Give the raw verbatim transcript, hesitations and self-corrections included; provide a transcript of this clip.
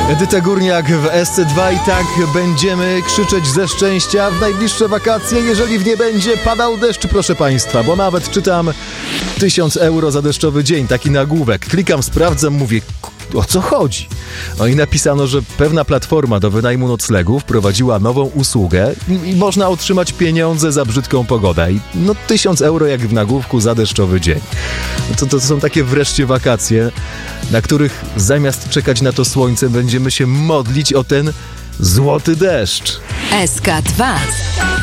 Edyta Górniak w S C dwa i tak będziemy krzyczeć ze szczęścia w najbliższe wakacje, jeżeli w nie będzie padał deszcz, proszę Państwa, bo nawet czytam tysiąc euro za deszczowy dzień, taki nagłówek. Klikam, sprawdzam, mówię, o co chodzi? No i napisano, że pewna platforma do wynajmu noclegów prowadziła nową usługę i, i można otrzymać pieniądze za brzydką pogodę. I no tysiąc euro jak w nagłówku za deszczowy dzień. To, to są takie wreszcie wakacje, na których zamiast czekać na to słońce będziemy się modlić o ten złoty deszcz. S K dwa.